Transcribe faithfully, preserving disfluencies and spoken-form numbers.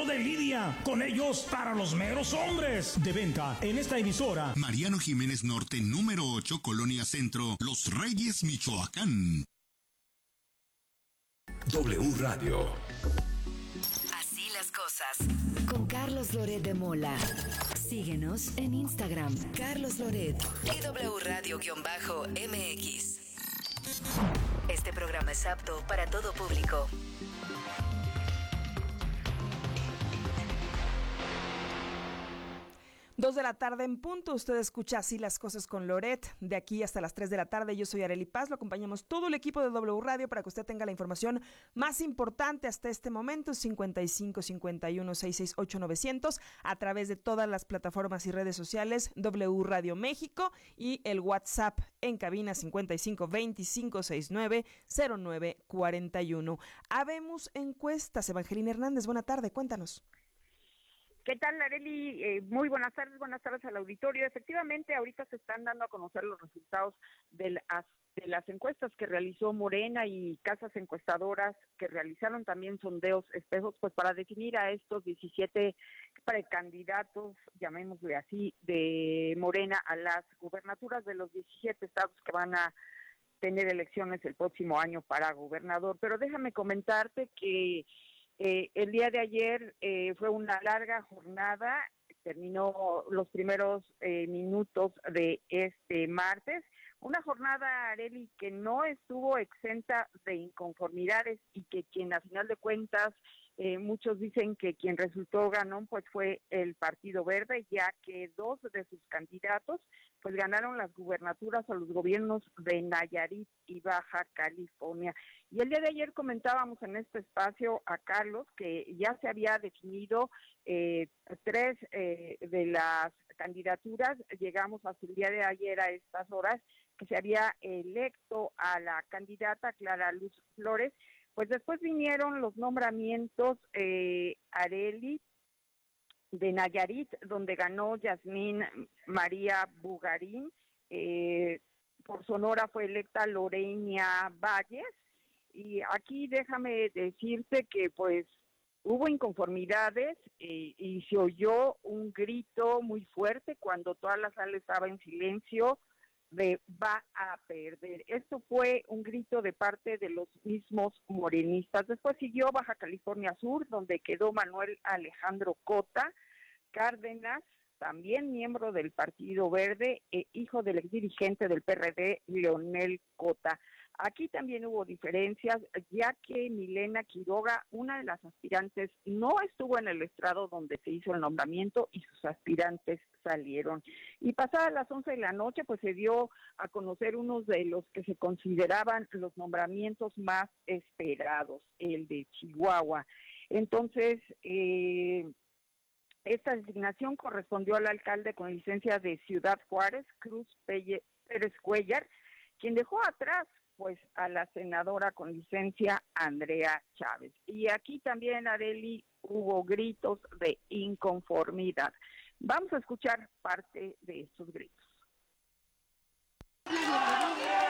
de Lidia, con ellos para los meros hombres. De venta en esta emisora. Mariano Jiménez Norte, número ocho, Colonia Centro, Los Reyes, Michoacán. W Radio. Así las cosas. Con Carlos Loret de Mola. Síguenos en Instagram, Carlos Loret y W Radio-M X. Este programa es apto para todo público. Dos de la tarde en punto, usted escucha Así las cosas con Loret, de aquí hasta las tres de la tarde. Yo soy Arely Paz, lo acompañamos todo el equipo de W Radio para que usted tenga la información más importante hasta este momento, cincuenta y cinco, cincuenta y uno, sesenta y seis, ochenta, novecientos, a través de todas las plataformas y redes sociales, W Radio México, y el WhatsApp en cabina cincuenta y cinco, veinticinco, sesenta y nueve, cero nueve cuarenta y uno. Habemos encuestas. Evangelina Hernández, buena tarde, cuéntanos. ¿Qué tal, Arely? Eh, muy buenas tardes, buenas tardes al auditorio. Efectivamente, ahorita se están dando a conocer los resultados de las, de las encuestas que realizó Morena y casas encuestadoras que realizaron también sondeos espejos, pues para definir a estos diecisiete precandidatos, llamémosle así, de Morena a las gubernaturas de los diecisiete estados que van a tener elecciones el próximo año para gobernador. Pero déjame comentarte que Eh, el día de ayer eh, fue una larga jornada, terminó los primeros eh, minutos de este martes, una jornada, Arely, que no estuvo exenta de inconformidades y que quien a final de cuentas, eh, muchos dicen que quien resultó ganón pues fue el Partido Verde, ya que dos de sus candidatos pues ganaron las gubernaturas a los gobiernos de Nayarit y Baja California. Y el día de ayer comentábamos en este espacio a Carlos que ya se había definido eh, tres eh, de las candidaturas. Llegamos hasta el día de ayer a estas horas que se había electo a la candidata Clara Luz Flores. Pues después vinieron los nombramientos, eh, Arely, de Nayarit, donde ganó Yasmín María Bugarín. Eh, por Sonora fue electa Lorena Valles. Y aquí déjame decirte que pues hubo inconformidades eh, y se oyó un grito muy fuerte cuando toda la sala estaba en silencio de va a perder. Esto fue un grito de parte de los mismos morenistas. Después siguió Baja California Sur, donde quedó Manuel Alejandro Cota Cárdenas, también miembro del Partido Verde, e hijo del exdirigente del P R D, Leonel Cota. Aquí también hubo diferencias, ya que Milena Quiroga, una de las aspirantes, no estuvo en el estrado donde se hizo el nombramiento y sus aspirantes salieron. Y pasadas las once de la noche, pues se dio a conocer unos de los que se consideraban los nombramientos más esperados, el de Chihuahua. Entonces, eh, esta designación correspondió al alcalde con licencia de Ciudad Juárez, Cruz Pérez Cuellar, quien dejó atrás pues a la senadora con licencia Andrea Chávez. Y aquí también, Arely, hubo gritos de inconformidad. Vamos a escuchar parte de estos gritos.